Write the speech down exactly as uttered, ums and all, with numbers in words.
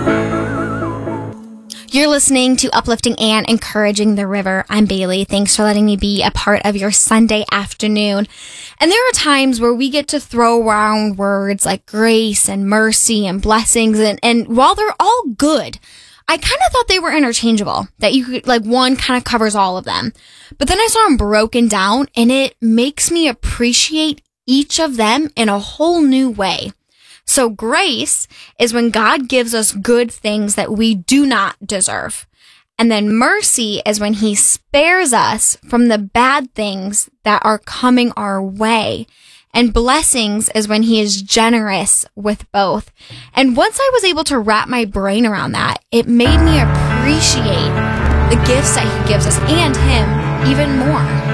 You're listening to Uplifting and Encouraging the River. I'm Bailey. Thanks for letting me be a part of your Sunday afternoon. And there are times where we get to throw around words like grace and mercy and blessings. And, and while they're all good, I kind of thought they were interchangeable, that you could, like, one kind of covers all of them. But then I saw them broken down, and it makes me appreciate each of them in a whole new way. So grace is when God gives us good things that we do not deserve. And then mercy is when he spares us from the bad things that are coming our way. And blessings is when he is generous with both. And once I was able to wrap my brain around that, it made me appreciate the gifts that he gives us and him even more.